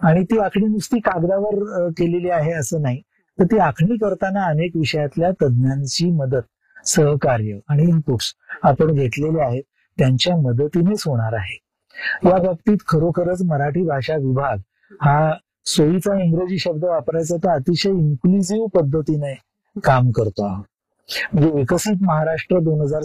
आणि ती आखणी नुसती कागदावर केलेली आहे असं नाही, तर ती आखणी करताना अनेक विषयातल्या तज्ज्ञांची मदत, सहकार्य आणि इनपुट्स आपण घेतलेले आहेत, त्यांच्या मदतीनेच होणार आहे. या बाबतीत खरोखरच मराठी भाषा विभाग हा सोयीचा इंग्रजी शब्द वापरायचा तर अतिशय इन्क्लुझिव्ह पद्धतीने काम करतो आहोत. म्हणजे विकसित महाराष्ट्र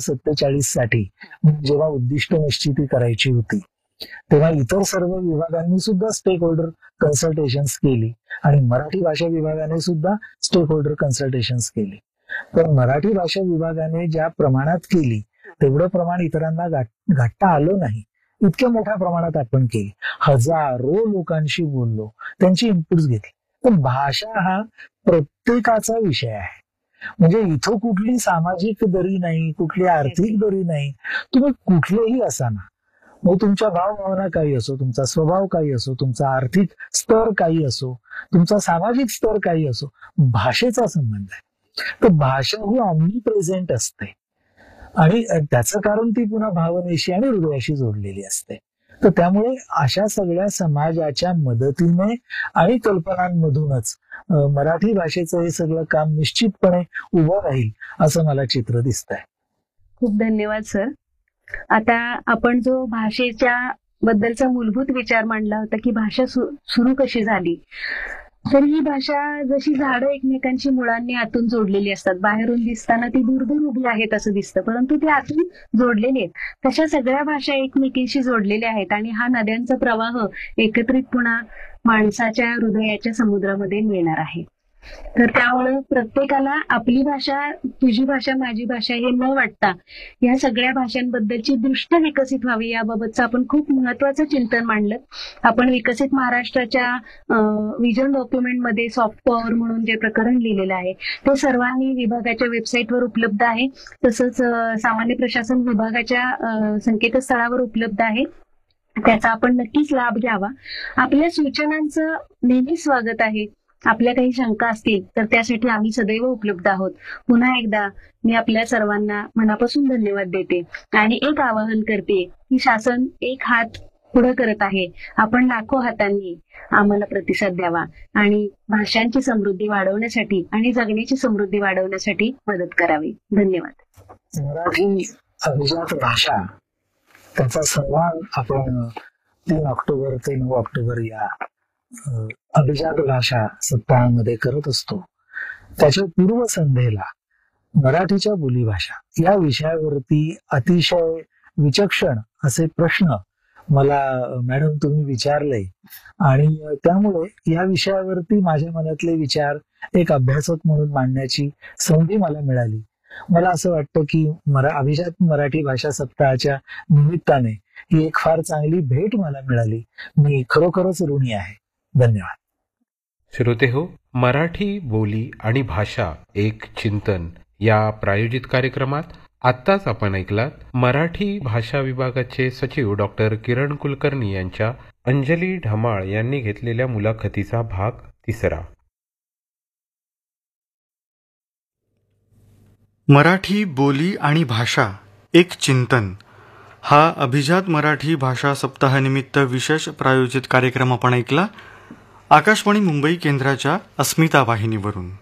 2047 साठी जेव्हा उद्दिष्ट निश्चिती करायची होती, तेव्हा इतर सर्व विभागांनी सुद्धा स्टेक होल्डर कन्सल्टेशन्स केली आणि मराठी भाषा विभागाने सुद्धा स्टेक होल्डर कन्सल्टेशन्स केली. पण मराठी भाषा विभागाने ज्या प्रमाणात केली तेवढं प्रमाण इतरांना गाठता आलं नाही. इतक्या मोठ्या प्रमाणात आपण केली, हजारो लोकांशी बोललो, त्यांची इनपुट्स घेतली. तर भाषा हा प्रत्येकाचा विषय आहे. म्हणजे इथं कुठली सामाजिक दरी नाही, कुठली आर्थिक दरी नाही. तुम्ही कुठलेही असा ना, मग तुमच्या भावभावना काही असो, तुमचा स्वभाव काही असो, तुमचा आर्थिक स्तर काही असो, तुमचा सामाजिक स्तर काही असो, भाषेचा संबंध आहे. तर भाषा ही ऑमनी प्रेझेंट असते आणि त्याचं कारण ती पुन्हा भावनेशी आणि हृदयाशी जोडलेली असते. तर त्यामुळे अशा सगळ्या समाजाच्या मदतीने आणि कल्पनांमधूनच मराठी भाषेचं हे सगळं काम निश्चितपणे उभं राहील असं मला चित्र दिसतंय. खूप धन्यवाद सर. आता आपण जो भाषेच्या बद्दलचा मूलभूत विचार मांडला होता की भाषा सुरू कशी झाली, तर ही भाषा जशी झाडं एकमेकांची मुळांनी आतून जोडलेली असतात, बाहेरून दिसताना ती दूर दूर उभी आहेत असं दिसतं, परंतु ती आतून जोडलेली आहेत. तशा सगळ्या भाषा एकमेकींशी जोडलेल्या आहेत आणि हा नद्यांचा प्रवाह एकत्रित पुन्हा माणसाच्या हृदयाच्या समुद्रामध्ये मिळणार आहे. तर त्यामुळे प्रत्येकाला आपली भाषा, तुझी भाषा, माझी भाषा हे न वाटता या सगळ्या भाषांबद्दलची दृष्टी विकसित व्हावी याबाबतचं आपण खूप महत्वाचं चिंतन मांडलं. आपण विकसित महाराष्ट्राच्या विजन डॉक्युमेंटमध्ये सॉफ्ट पॉवर म्हणून जे प्रकरण लिहिलेलं आहे ते सर्वांनी विभागाच्या वेबसाईटवर उपलब्ध आहे, तसंच सामान्य प्रशासन विभागाच्या संकेतस्थळावर उपलब्ध आहे. त्याचा आपण नक्कीच लाभ घ्यावा. आपल्या सूचनांचं नेहमी स्वागत आहे. आपल्या काही शंका असतील तर त्यासाठी आम्ही सदैव उपलब्ध आहोत. पुन्हा एकदा मी आपल्या सर्वांना मनापासून धन्यवाद देते आणि एक आवाहन करते की शासन एक हात पुढे करत आहे, आपण लाखो हातांनी आम्हाला प्रतिसाद द्यावा आणि भाषांची समृद्धी वाढवण्यासाठी आणि जगण्याची समृद्धी वाढवण्यासाठी मदत करावी. धन्यवाद. मराठी अभिजात भाषा त्याचा संवाद आपण 3 ऑक्टोबर ते 9 ऑक्टोबर या अभिजात भाषा सप्ताहामध्ये करत असतो. त्याच्या पूर्वसंध्येला मराठीच्या बोलीभाषा या विषयावरती अतिशय विचक्षण असे प्रश्न मला मॅडम तुम्ही विचारले आणि त्यामुळे या विषयावरती माझ्या मनातले विचार एक अभ्यासक म्हणून मांडण्याची संधी मला मिळाली. मला असं वाटतं की अभिजात मराठी भाषा सप्ताहाच्या निमित्ताने ही एक फार चांगली भेट मला मिळाली. मी खरोखरच ऋणी आहे. धन्यवाद. श्रोते हो, मराठी बोली आणि भाषा एक चिंतन या प्रायोजित कार्यक्रमात आत्ताच आपण ऐकलात मराठी भाषा विभागाचे सचिव डॉक्टर किरण कुलकर्णी यांच्या अंजली ढमाळ यांनी घेतलेल्या मुलाखतीचा भाग 3. मराठी बोली आणि भाषा एक चिंतन हा अभिजात मराठी भाषा सप्ताहानिमित्त विशेष प्रायोजित कार्यक्रम आपण ऐकला आकाशवाणी मुंबई केंद्राच्या अस्मिता वाहिनीवरून.